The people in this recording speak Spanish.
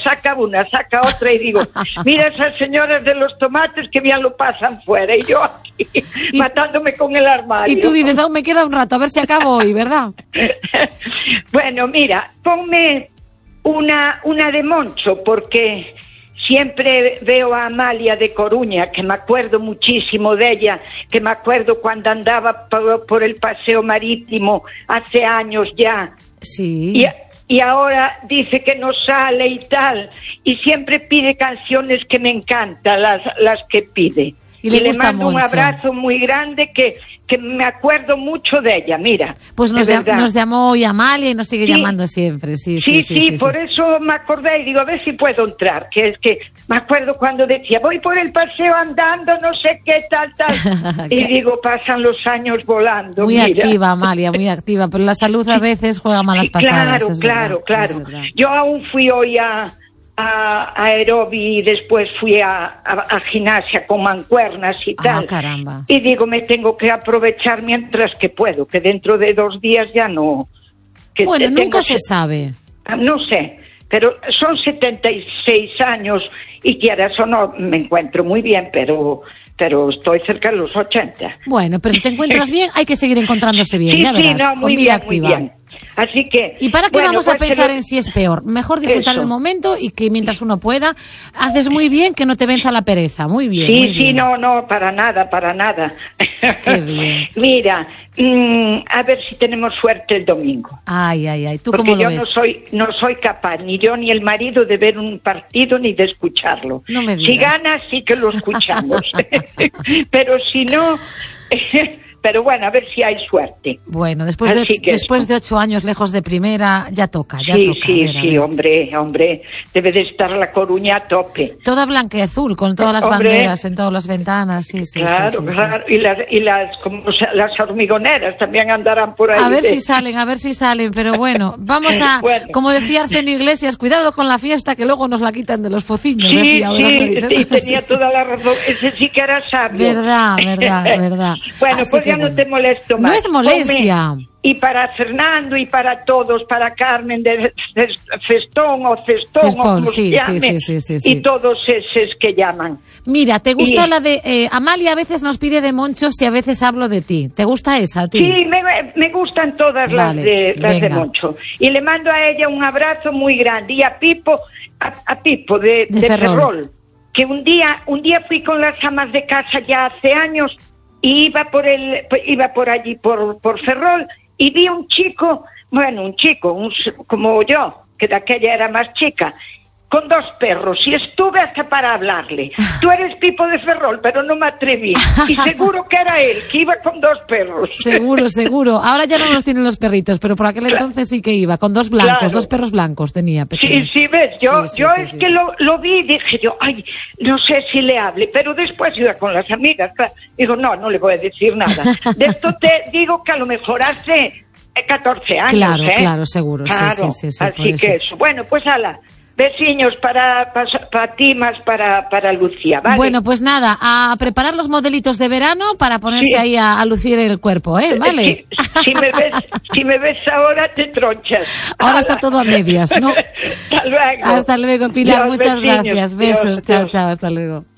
saca una, saca otra y digo, mira esas señoras de los tomates que bien lo pasan fuera y yo aquí matándome con el armario. Y tú dices, aún me queda un rato, a ver si acabo hoy, ¿verdad? Bueno, mira, ponme una de Moncho, porque siempre veo a Amalia de Coruña, que me acuerdo muchísimo de ella, que me acuerdo cuando andaba por el paseo marítimo hace años ya. Sí. Y ahora dice que no sale y tal, y siempre pide canciones que me encantan, las que pide. Y le mando un Moncho. abrazo muy grande que me acuerdo mucho de ella, mira. Pues nos llamó hoy Amalia y nos sigue llamando siempre, sí, por eso me acordé y digo, a ver si puedo entrar, que es que me acuerdo cuando decía, voy por el paseo andando, no sé qué, tal. Y digo, pasan los años volando. Muy mira. activa, Amalia, muy activa, pero la salud a veces juega malas pasadas. Claro. Yo aún fui hoy a aerobi y después fui a gimnasia con mancuernas y tal. Caramba. Y digo, me tengo que aprovechar mientras que puedo, que dentro de 2 días ya no. Bueno, nunca se sabe. No sé, pero son 76 años y quieras o no, me encuentro muy bien, pero estoy cerca de los 80. Bueno, pero si te encuentras bien, hay que seguir encontrándose bien, ya verás, muy bien, activa. Muy bien. Así que... ¿Y para qué vamos a pensar en si es peor? Mejor disfrutar el momento y que mientras uno pueda, haces muy bien que no te venza la pereza, muy bien. Sí, no, para nada. Qué bien. Mira, a ver si tenemos suerte el domingo. Ay, ¿tú porque cómo lo ves? Porque yo no soy capaz, ni yo ni el marido, de ver un partido ni de escucharlo. No me digas. Si gana, sí que lo escuchamos. Pero si no... Pero bueno, a ver si hay suerte. Bueno, después de 8 años lejos de primera, ya toca. Sí, hombre, debe de estar La Coruña a tope. Toda blanca y azul, con todas las banderas en todas las ventanas, sí. Claro. Y las hormigoneras también andarán por ahí. A ver si salen, pero bueno, vamos a, como decía Arsenio Iglesias, cuidado con la fiesta que luego nos la quitan de los fociños. Sí, tenía toda la razón, ese sí que era sabio. Verdad. Bueno, así pues ya no te molesto más. No es molestia. Y para Fernando y para todos, para Carmen de Festón o Cestón, o como se llame, y todos esos que llaman. Mira, ¿te gusta la de Amalia? A veces nos pide de Moncho si a veces hablo de ti. ¿Te gusta esa a ti? Sí, me gustan todas las de Moncho. Y le mando a ella un abrazo muy grande. Y a Pipo de Ferrol, que un día fui con las amas de casa ya hace años y iba por allí por Ferrol y vi un chico, como yo, que de aquella era más chica, con 2 perros, y estuve hasta para hablarle. Tú eres Pipo de Ferrol, pero no me atreví. Y seguro que era él, que iba con 2 perros. Seguro. Ahora ya no los tienen los perritos, pero por aquel entonces sí que iba, con 2 blancos, 2 perros blancos tenía. Pequeños. Sí, ves, yo que lo vi y dije yo, ay, no sé si le hable, pero después iba con las amigas. Digo, no le voy a decir nada. De esto te digo que a lo mejor hace 14 años, Claro, seguro. Claro, sí, así que eso. Bueno, pues ala. Besiños para ti, más para Lucía, ¿vale? Bueno, pues nada, a preparar los modelitos de verano para ponerse ahí a lucir el cuerpo, ¿vale? Si me ves ahora, te tronchas. Ahora está todo a medias, ¿no? Hasta luego. Hasta luego, Pilar, muchas besiños, gracias. Besos, chao, hasta luego.